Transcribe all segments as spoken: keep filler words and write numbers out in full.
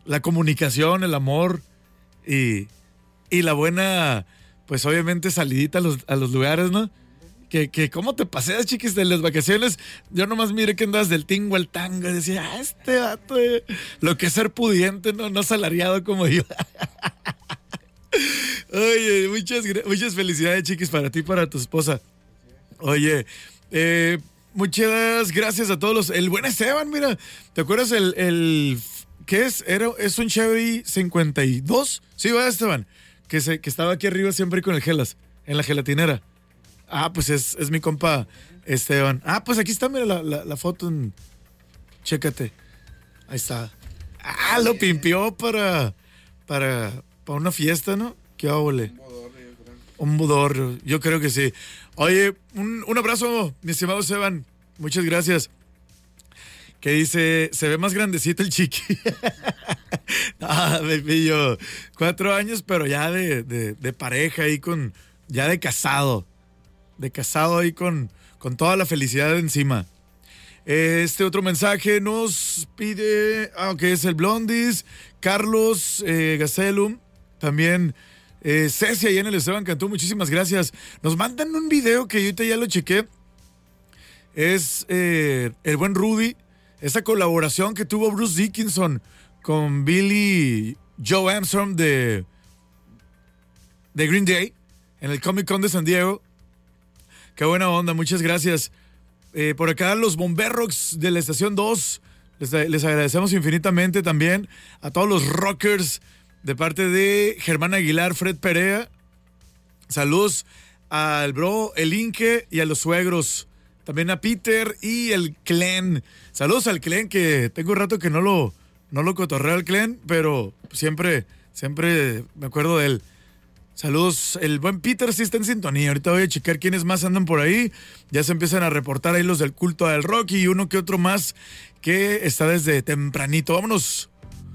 la comunicación, el amor y, y la buena, pues obviamente salidita a los, a los lugares, ¿no? Que, que cómo te paseas, chiquis, de las vacaciones. Yo nomás miré que andas del tingo al tango y decía, ah, este vato, eh, lo que es ser pudiente, no, no salariado como yo. Oye, muchas, muchas felicidades, chiquis, para ti y para tu esposa. Oye, eh, muchas gracias a todos los... El buen Esteban, mira, ¿te acuerdas el... el ¿qué es? Era, es un Chevy cincuenta y dos. Sí, va, Esteban, que, se, que estaba aquí arriba siempre con el gelas, en la gelatinera. Ah, pues es, es mi compa Esteban. Ah, pues aquí está, mira la, la, la foto. En... Chécate. Ahí está. Ah, lo pimpió para, para, para una fiesta, ¿no? Qué óvole. Un budorrio, yo creo que sí. Oye, un, un abrazo, mi estimado Esteban. Muchas gracias. Que dice, se ve más grandecito el chiqui. Ah, me pillo. Cuatro años, pero ya de, de, de pareja ahí con, ya de casado. De casado ahí con, con toda la felicidad encima. Este otro mensaje nos pide, ah, ok, es el Blondis, Carlos eh, Gacelum, también eh, Ceci ahí en el Esteban Cantú, muchísimas gracias. Nos mandan un video que yo ahorita ya lo chequé, es eh, el buen Rudy, esa colaboración que tuvo Bruce Dickinson con Billy Joe Armstrong de, de Green Day en el Comic Con de San Diego. Qué buena onda, muchas gracias. Eh, por acá los Bomberrocks de la Estación dos, les, les agradecemos infinitamente también a todos los rockers de parte de Germán Aguilar, Fred Perea. Saludos al bro, el Inque y a los suegros. También a Peter y el Clen. Saludos al Clen, que tengo un rato que no lo, no lo cotorreo al Clen, pero siempre, siempre me acuerdo de él. Saludos, el buen Peter sí está en sintonía. Ahorita voy a checar quiénes más andan por ahí. Ya se empiezan a reportar ahí los del culto del rock y uno que otro más que está desde tempranito. Vámonos.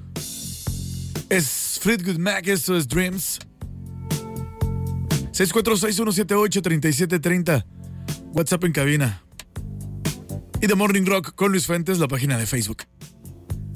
Es Fleetwood Mac, esto es Dreams. seis cuatro seis, uno siete ocho, tres siete tres cero. WhatsApp en cabina. Y The Morning Rock con Luis Fuentes, la página de Facebook.